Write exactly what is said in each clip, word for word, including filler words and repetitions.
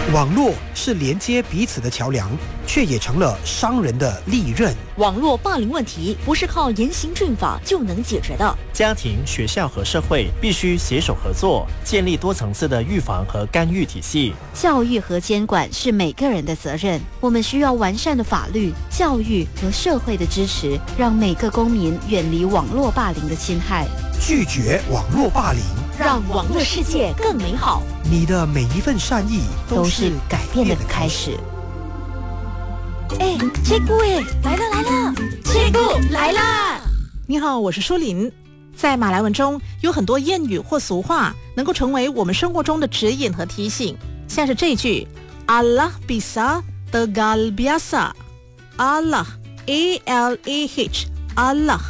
网络是连接彼此的桥梁，却也成了商人的利刃。 网络霸凌问题不是靠严刑峻法就能解决的， 家庭、学校和社会必须携手合作，建立多层次的预防和干预体系。 教育和监管是每个人的责任，我们需要完善的法律、教育和社会的支持，让每个公民远离网络霸凌的侵害， 拒绝网络霸凌， 让网络世界更美好。 你的每一份善意都是改变的开始。 哎，切姑哎，来了来了，切姑来啦！ 你好，我是舒琳。在马来文中有很多谚语或俗话能够成为我们生活中的指引和提醒，像是这句 Allah bisa tegal biasa。 Allah A L A H Allah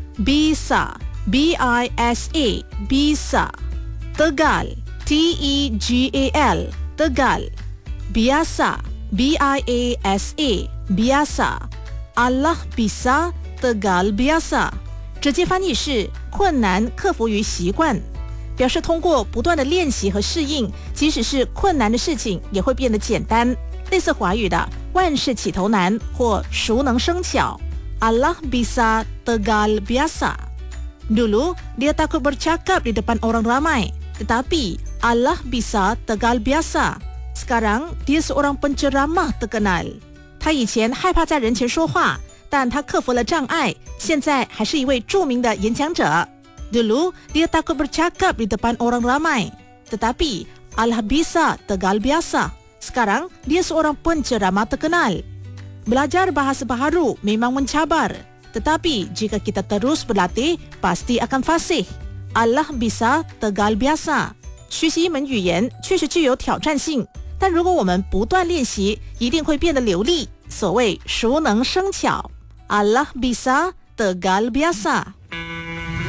bisa B I S A bisa tegal T E G A L tegal biasa B I A S A biasa Allah bisa tegal biasa， 直接翻译是困难克服于习惯，表示通过不断的练习和适应，即使是困难的事情也会变得简单。类似华语的万事起头难或熟能生巧， Allah bisa tegal biasa。Dulu dia takut bercakap di depan orang ramai, tetapi Allah bisa tegal biasa. Sekarang dia seorang penceramah terkenal. 他以前害怕在人前说话，但他克服了障碍，现在还是一位著名的演讲者。Dulu dia takut bercakap di depan orang ramai, tetapi Allah bisa tegal biasa. Sekarang dia seorang penceramah terkenal. Belajar bahasa baharu memang mencabar.Tetapi jika kita terus berlatih, pasti akan fasih. Allah bisa tegal biasa. 学习一门语言确实具有挑战性，但如果我们不断练习，一定会变得流利。所谓熟能生巧。Allah bisa tegal biasa。